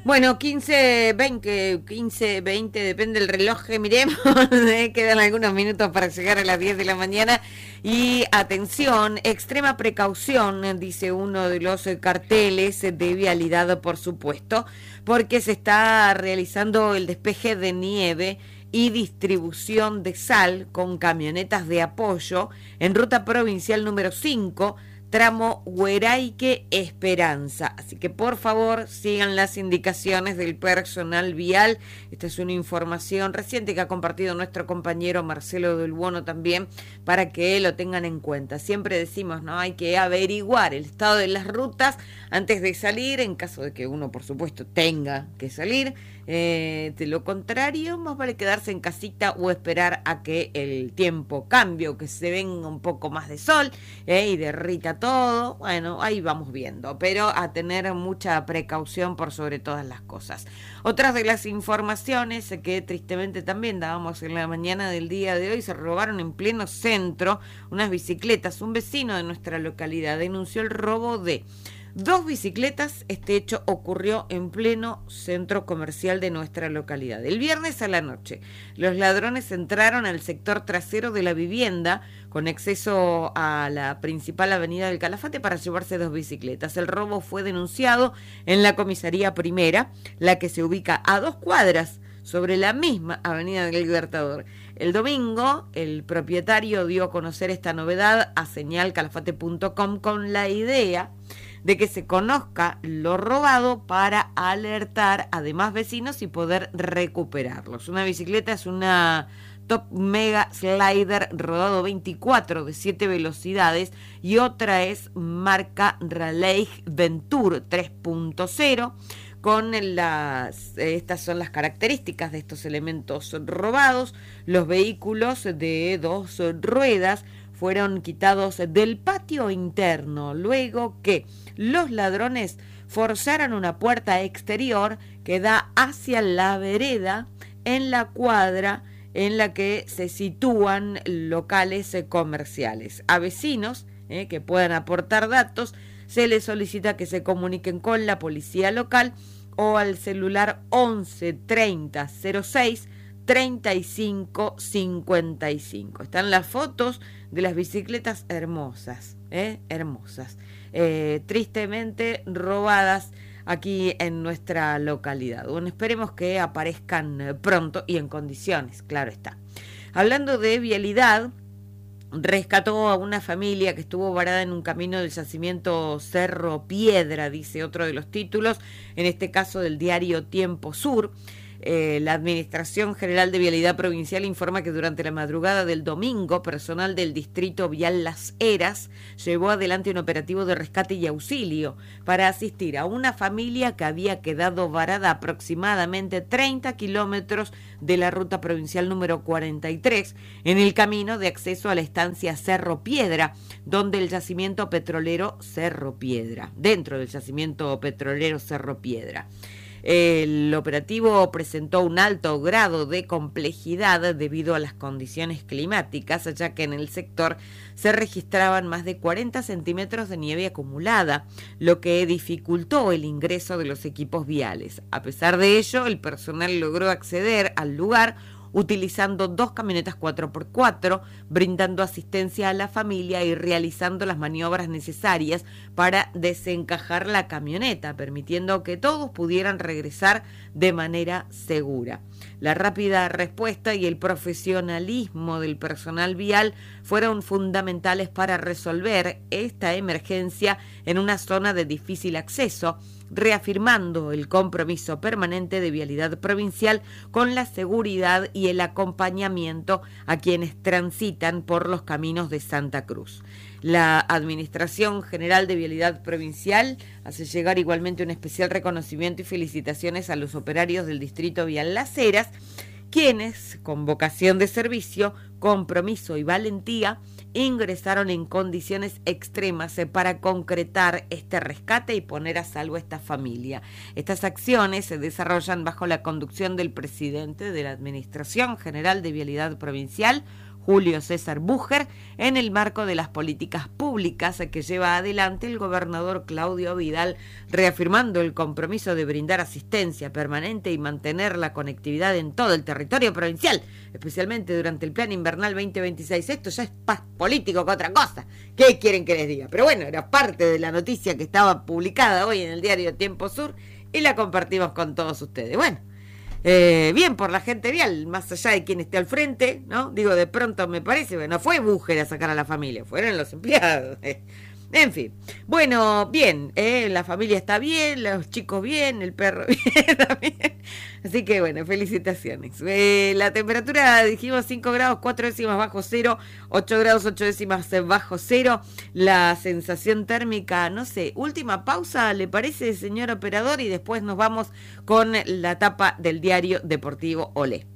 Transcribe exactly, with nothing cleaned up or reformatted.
Bueno, quince, veinte, quince, veinte, depende del reloj que miremos. ¿eh? Quedan algunos minutos para llegar a las diez de la mañana. Y atención, extrema precaución, dice uno de los eh, carteles de vialidad, por supuesto, porque se está realizando el despeje de nieve y distribución de sal con camionetas de apoyo en ruta provincial número cinco, tramo Hueraique Esperanza. Así que por favor sigan las indicaciones del personal vial. Esta es una información reciente que ha compartido nuestro compañero Marcelo del Buono también, para que lo tengan en cuenta. Siempre decimos, ¿no? Hay que averiguar el estado de las rutas antes de salir, en caso de que uno, por supuesto, tenga que salir. Eh, de lo contrario, más vale quedarse en casita o esperar a que el tiempo cambie o que se venga un poco más de sol eh, y derrita todo. Bueno, ahí vamos viendo, pero a tener mucha precaución por sobre todas las cosas. Otras de las informaciones que tristemente también dábamos en la mañana del día de hoy: se robaron en pleno centro unas bicicletas. Un vecino de nuestra localidad denunció el robo de dos bicicletas. Este hecho ocurrió en pleno centro comercial de nuestra localidad. El viernes a la noche, los ladrones entraron al sector trasero de la vivienda con acceso a la principal avenida del Calafate para llevarse dos bicicletas. El robo fue denunciado en la comisaría primera, la que se ubica a dos cuadras sobre la misma avenida del Libertador. El domingo, el propietario dio a conocer esta novedad a señal calafate punto com con la idea de que se conozca lo robado para alertar a demás vecinos y poder recuperarlos. Una bicicleta es una Top Mega Slider rodado veinticuatro de siete velocidades y otra es marca Raleigh Venture tres punto cero. Con las, estas son las características de estos elementos robados. Los vehículos de dos ruedas fueron quitados del patio interno, luego que los ladrones forzaron una puerta exterior que da hacia la vereda en la cuadra en la que se sitúan locales comerciales. A vecinos eh, que puedan aportar datos, se les solicita que se comuniquen con la policía local o al celular once treinta cero seis treinta y cinco cincuenta y cinco. Están las fotos de las bicicletas hermosas, ¿eh? hermosas, eh, tristemente robadas aquí en nuestra localidad. Bueno, esperemos que aparezcan pronto y en condiciones, claro está. Hablando de vialidad, rescató a una familia que estuvo varada en un camino del yacimiento Cerro Piedra, dice otro de los títulos, en este caso del diario Tiempo Sur. Eh, la Administración General de Vialidad Provincial informa que durante la madrugada del domingo, personal del Distrito Vial Las Heras llevó adelante un operativo de rescate y auxilio para asistir a una familia que había quedado varada aproximadamente treinta kilómetros de la ruta provincial número cuarenta y tres, en el camino de acceso a la estancia Cerro Piedra, donde el yacimiento petrolero Cerro Piedra, dentro del yacimiento petrolero Cerro Piedra. El operativo presentó un alto grado de complejidad debido a las condiciones climáticas, ya que en el sector se registraban más de cuarenta centímetros de nieve acumulada, lo que dificultó el ingreso de los equipos viales. A pesar de ello, el personal logró acceder al lugar utilizando dos camionetas cuatro por cuatro, brindando asistencia a la familia y realizando las maniobras necesarias para desencajar la camioneta, permitiendo que todos pudieran regresar de manera segura. La rápida respuesta y el profesionalismo del personal vial fueron fundamentales para resolver esta emergencia en una zona de difícil acceso, reafirmando el compromiso permanente de Vialidad Provincial con la seguridad y el acompañamiento a quienes transitan por los caminos de Santa Cruz. La Administración General de Vialidad Provincial hace llegar igualmente un especial reconocimiento y felicitaciones a los operarios del Distrito Vial Las Heras, quienes, con vocación de servicio, compromiso y valentía, ingresaron en condiciones extremas para concretar este rescate y poner a salvo a esta familia. Estas acciones se desarrollan bajo la conducción del presidente de la Administración General de Vialidad Provincial, Julio César Búger, en el marco de las políticas públicas que lleva adelante el gobernador Claudio Vidal, reafirmando el compromiso de brindar asistencia permanente y mantener la conectividad en todo el territorio provincial, especialmente durante el plan invernal veinte veintiséis. Esto ya es más político que otra cosa. ¿Qué quieren que les diga? Pero bueno, era parte de la noticia que estaba publicada hoy en el diario Tiempo Sur y la compartimos con todos ustedes. Bueno. Eh, bien por la gente vial, más allá de quien esté al frente, ¿no? Digo, de pronto me parece, bueno, no fue Búger a sacar a la familia, fueron los empleados. Eh. En fin, bueno, bien, eh, la familia está bien, los chicos bien, el perro bien también. Así que bueno, felicitaciones. Eh, la temperatura, dijimos cinco grados, cuatro décimas bajo cero, ocho grados, ocho décimas bajo cero. La sensación térmica, no sé, última pausa, ¿le parece, señor operador? Y después nos vamos con la tapa del diario deportivo Olé.